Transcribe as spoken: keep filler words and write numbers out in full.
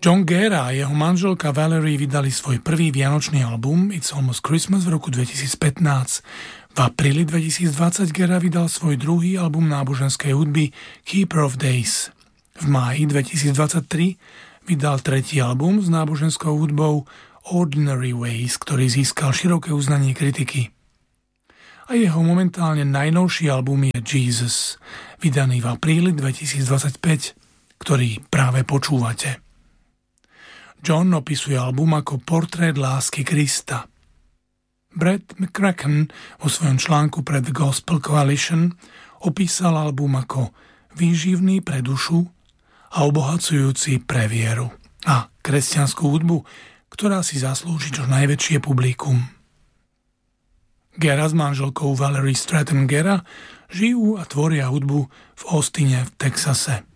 John Guerra a jeho manželka Valerie vydali svoj prvý vianočný album It's Almost Christmas v roku dvetisícpätnásť. V apríli dvetisícdvadsať Guerra vydal svoj druhý album náboženskej hudby Keeper of Days. V máji dvetisícdvadsaťtri vydal tretí album s náboženskou hudbou Ordinary Ways, ktorý získal široké uznanie kritiky. A jeho momentálne najnovší album je Jesus, vydaný v apríli dvetisícdvadsaťpäť, ktorý práve počúvate. John opisuje album ako portrét lásky Krista. Brett McCracken vo svojom článku pre The Gospel Coalition opísal album ako výživný pre dušu a obohacujúci pre vieru a kresťanskú hudbu, ktorá si zaslúži čo najväčšie publikum. Guerra s manželkou Valerie Stratton Guerra žijú a tvoria hudbu v Austine v Texase.